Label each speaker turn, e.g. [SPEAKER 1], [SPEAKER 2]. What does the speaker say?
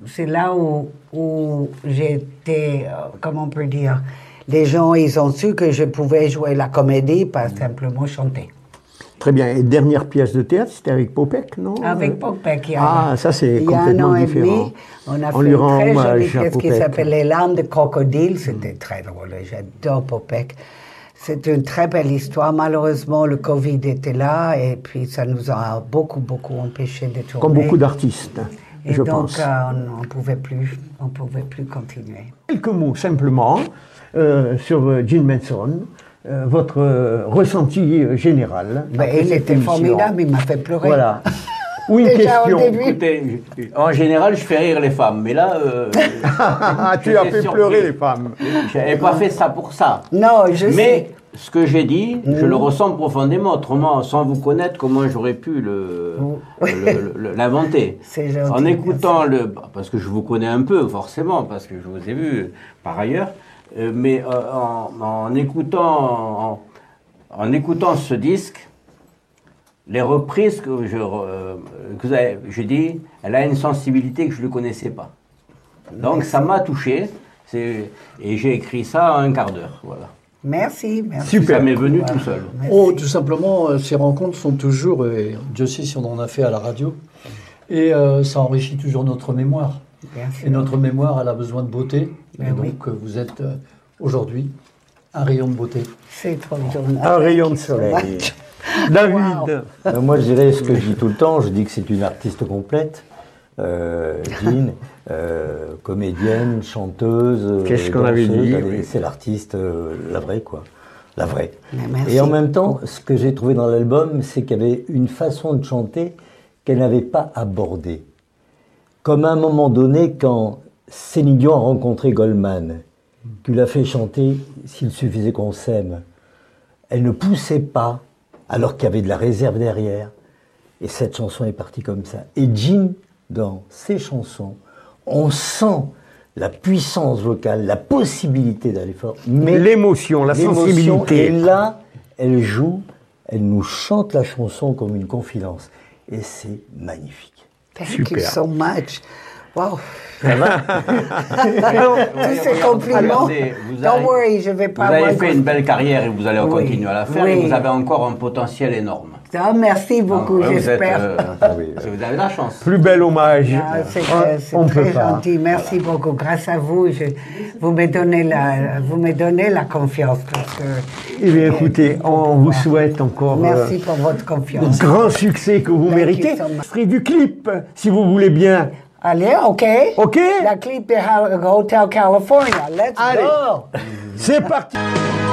[SPEAKER 1] c'est là où j'étais, comment on peut dire, les gens, ils ont su que je pouvais jouer la comédie, pas simplement chanter.
[SPEAKER 2] Très bien. Et dernière pièce de théâtre, c'était avec Popek, non?
[SPEAKER 1] Avec Popek,
[SPEAKER 2] ça c'est
[SPEAKER 1] il y a
[SPEAKER 2] complètement
[SPEAKER 1] 1 an et
[SPEAKER 2] différent.
[SPEAKER 1] demi, on a fait
[SPEAKER 2] lui
[SPEAKER 1] une
[SPEAKER 2] rend
[SPEAKER 1] très jolie
[SPEAKER 2] hommage à
[SPEAKER 1] pièce qui
[SPEAKER 2] Popek.
[SPEAKER 1] s'appelle Les larmes de crocodile. C'était très drôle, j'adore Popek. C'est une très belle histoire. Malheureusement, le Covid était là et puis ça nous a beaucoup empêché de tourner.
[SPEAKER 2] Comme beaucoup d'artistes, je pense.
[SPEAKER 1] Et donc, on ne pouvait plus continuer.
[SPEAKER 2] Quelques mots simplement sur Gene Benson. Votre ressenti général.
[SPEAKER 1] Il était formidable, il m'a fait pleurer.
[SPEAKER 2] Voilà. Ou une question.
[SPEAKER 3] Écoutez, en général, je fais rire les femmes, mais là...
[SPEAKER 2] tu as fait pleurer les femmes.
[SPEAKER 3] Je n'avais pas fait ça pour ça.
[SPEAKER 1] Non, je sais.
[SPEAKER 3] Mais ce que j'ai dit, je le ressens profondément. Autrement, sans vous connaître, comment j'aurais pu l'inventer?
[SPEAKER 1] C'est gentil.
[SPEAKER 3] En écoutant parce que je vous connais un peu, forcément, parce que je vous ai vu par ailleurs, mais en écoutant ce disque, les reprises que je dis, elle a une sensibilité que je ne connaissais pas. Donc ça m'a touché, et j'ai écrit ça en un quart d'heure, voilà.
[SPEAKER 1] Merci.
[SPEAKER 2] Super.
[SPEAKER 3] Ça m'est venu tout seul.
[SPEAKER 4] Tout simplement, ces rencontres sont toujours, et Dieu sait si on en a fait à la radio, et ça enrichit toujours notre mémoire. Et notre mémoire, elle a besoin de beauté, et donc vous êtes aujourd'hui un rayon de beauté.
[SPEAKER 1] C'est trop bien.
[SPEAKER 2] Un rayon de soleil. David.
[SPEAKER 5] Moi, je dirais ce que je dis tout le temps, je dis que c'est une artiste complète. Jean, comédienne, chanteuse,
[SPEAKER 2] qu'est-ce qu'on avait dit,
[SPEAKER 5] c'est l'artiste, la vraie quoi, la vraie.
[SPEAKER 1] Merci.
[SPEAKER 5] Et en même temps, ce que j'ai trouvé dans l'album, c'est qu'il y avait une façon de chanter qu'elle n'avait pas abordée. Comme à un moment donné, quand Céline Dion a rencontré Goldman, qui l'a fait chanter « S'il suffisait qu'on s'aime », elle ne poussait pas, alors qu'il y avait de la réserve derrière. Et cette chanson est partie comme ça. Et Jean, dans ses chansons, on sent la puissance vocale, la possibilité d'aller fort, mais
[SPEAKER 2] l'émotion, la sensibilité.
[SPEAKER 5] Et là, elle joue, elle nous chante la chanson comme une confidence. Et c'est magnifique.
[SPEAKER 1] Thank you so much. Wow.
[SPEAKER 5] Ça va?
[SPEAKER 1] Tous ces compliments. Don't worry, je vais pas...
[SPEAKER 3] Vous avez fait une belle carrière et vous allez continuer à la faire. Et vous avez encore un potentiel énorme.
[SPEAKER 1] Merci beaucoup, j'espère.
[SPEAKER 3] Vous avez la chance.
[SPEAKER 2] Plus bel hommage.
[SPEAKER 1] C'est très gentil. Merci beaucoup. Grâce à vous, vous me donnez la confiance. Parce que,
[SPEAKER 2] eh bien, écoutez, on vous souhaite encore
[SPEAKER 1] merci pour votre confiance.
[SPEAKER 2] Grand succès que vous méritez. Extrait du clip, si vous voulez bien.
[SPEAKER 1] Allez, OK.
[SPEAKER 2] OK.
[SPEAKER 1] La clip de Hotel California. Let's go.
[SPEAKER 2] C'est parti.